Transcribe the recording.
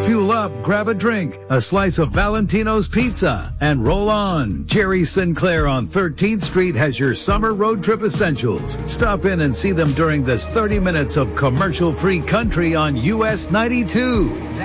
Fuel up, grab a drink, a slice of Valentino's pizza, and roll on. Jerry Sinclair on 13th Street has your summer road trip essentials. Stop in and see them during this 30 minutes of commercial-free country on US 92.